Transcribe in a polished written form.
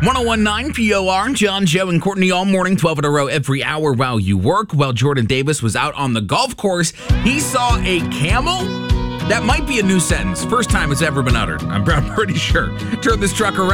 1019 POR, John, Joe, and Courtney all morning, 12 in a row every hour while you work. While Jordan Davis was out on the golf course, he saw a camel? That might be a new sentence. First time it's ever been uttered. I'm pretty sure. Turn this truck around.